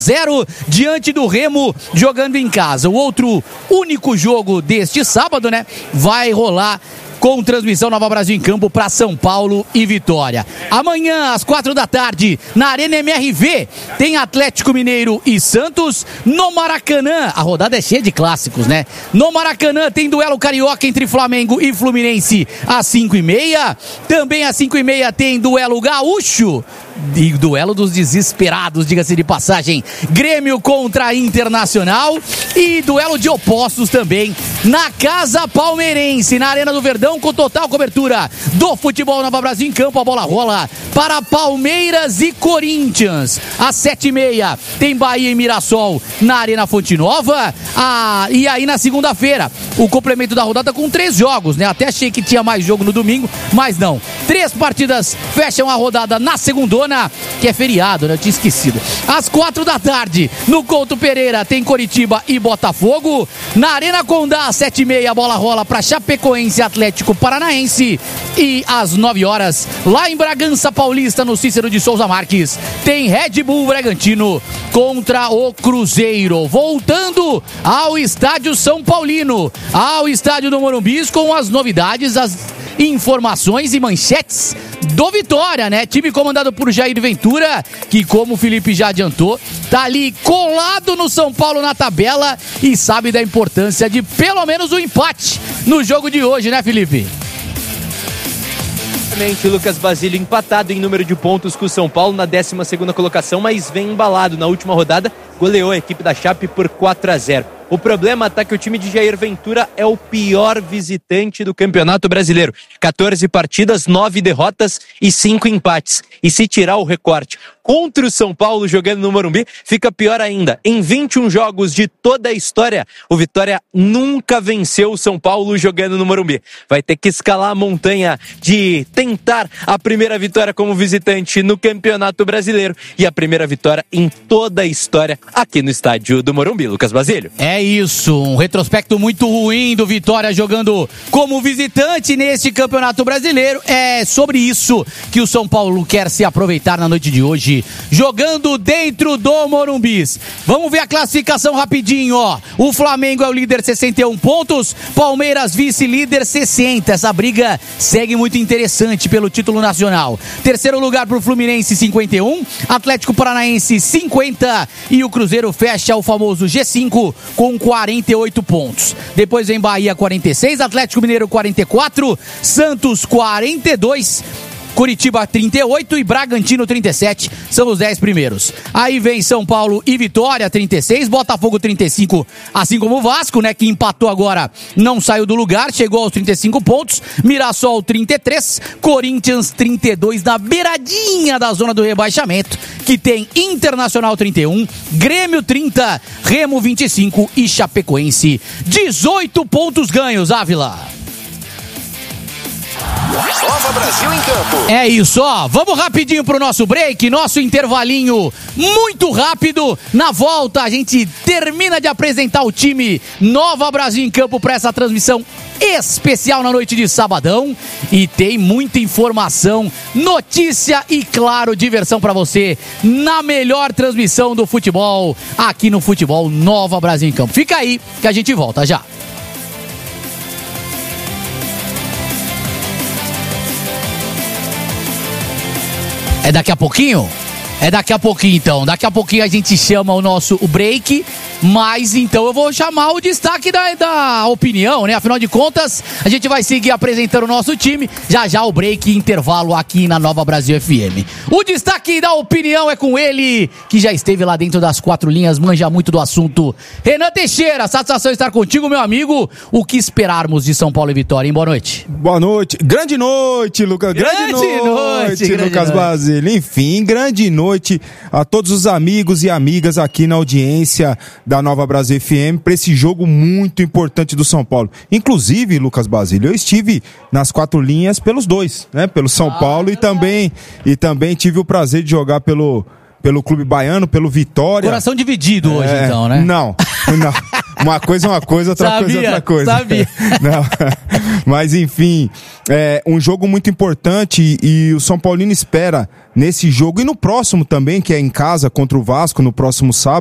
0 diante do Remo, jogando em casa. O outro único jogo deste sábado, né, vai rolar com transmissão Nova Brasil em Campo para São Paulo e Vitória. Amanhã, às 4 da tarde, na Arena MRV, tem Atlético Mineiro e Santos. No Maracanã, a rodada é cheia de clássicos, né? No Maracanã tem duelo carioca entre Flamengo e Fluminense às 5h30. Também às 5h30 tem duelo gaúcho e duelo dos desesperados, diga-se de passagem, Grêmio contra Internacional, e duelo de opostos também na Casa Palmeirense, na Arena do Verdão, com total cobertura do futebol Nova Brasil em Campo. A bola rola para Palmeiras e Corinthians. Às 7h30 tem Bahia e Mirassol na Arena Fonte Nova. E aí na segunda-feira, o complemento da rodada com 3 jogos, né? Até achei que tinha mais jogo no domingo, mas não. 3 partidas fecham a rodada na segundona, que é feriado, né? Eu tinha esquecido. Às 4 da tarde, no Couto Pereira, tem Coritiba e Botafogo. Na Arena Condá, às 7h30, a bola rola para Chapecoense e Atlético Paranaense. E às 9 horas, lá em Bragança Paulista, no Cícero de Souza Marques, tem Red Bull Bragantino contra o Cruzeiro. Voltando ao estádio São Paulino, ao estádio do Morumbi, com as novidades, as informações e manchetes do Vitória, né? Time comandado por Jair Ventura, que, como o Felipe já adiantou, tá ali colado no São Paulo na tabela e sabe da importância de pelo menos um empate no jogo de hoje, né, Felipe? O Lucas Basílio empatado em número de pontos com o São Paulo na 12ª colocação, mas vem embalado. Na última rodada, goleou a equipe da Chape por 4-0. O problema tá que o time de Jair Ventura é o pior visitante do Campeonato Brasileiro. 14 partidas, 9 derrotas e 5 empates. E se tirar o recorte contra o São Paulo jogando no Morumbi, fica pior ainda. Em 21 jogos de toda a história, o Vitória nunca venceu o São Paulo jogando no Morumbi. Vai ter que escalar a montanha de tentar a primeira vitória como visitante no Campeonato Brasileiro e a primeira vitória em toda a história aqui no estádio do Morumbi. Lucas Basílio. É isso, um retrospecto muito ruim do Vitória jogando como visitante neste Campeonato Brasileiro. É sobre isso que o São Paulo quer se aproveitar na noite de hoje, jogando dentro do Morumbi. Vamos ver a classificação rapidinho, ó. O Flamengo é o líder, 61 pontos, Palmeiras vice-líder, 60. Essa briga segue muito interessante pelo título nacional. Terceiro lugar pro Fluminense, 51, Atlético Paranaense, 50, e o Cruzeiro fecha o famoso G5 com 48 pontos. Depois vem Bahia, 46, Atlético Mineiro, 44, Santos, 42, Curitiba 38 e Bragantino 37, são os 10 primeiros. Aí vem São Paulo e Vitória 36, Botafogo 35, assim como o Vasco, né, que empatou agora, não saiu do lugar, chegou aos 35 pontos. Mirassol 33, Corinthians 32, na beiradinha da zona do rebaixamento, que tem Internacional 31, Grêmio 30, Remo 25 e Chapecoense 18 pontos ganhos, Ávila. Nova Brasil em Campo. É isso, ó. Vamos rapidinho pro nosso break, nosso intervalinho muito rápido. Na volta a gente termina de apresentar o time Nova Brasil em Campo para essa transmissão especial na noite de sabadão. E tem muita informação, notícia e, claro, diversão para você na melhor transmissão do futebol aqui no Futebol Nova Brasil em Campo. Fica aí que a gente volta já. É daqui a pouquinho? É daqui a pouquinho, então. Daqui a pouquinho a gente chama o break, mas então eu vou chamar o destaque da opinião, né? Afinal de contas, a gente vai seguir apresentando o nosso time. Já o break e intervalo aqui na Nova Brasil FM. O destaque da opinião é com ele, que já esteve lá dentro das 4 linhas, manja muito do assunto. Renan Teixeira, satisfação estar contigo, meu amigo. O que esperarmos de São Paulo e Vitória, hein? Boa noite. Boa noite. Grande noite, Lucas. Grande noite, Lucas Basílio. Enfim, grande noite a todos os amigos e amigas aqui na audiência da Nova Brasil FM para esse jogo muito importante do São Paulo. Inclusive, Lucas Basílio, eu estive nas 4 linhas pelos dois, né? Pelo São Paulo e também tive o prazer de jogar pelo Clube Baiano, pelo Vitória. Coração dividido hoje, então, né? Não. Uma coisa é uma coisa, outra coisa é outra coisa. Sabia. Não. Mas enfim, é um jogo muito importante e o São Paulino espera nesse jogo e no próximo também, que é em casa contra o Vasco, no próximo sábado,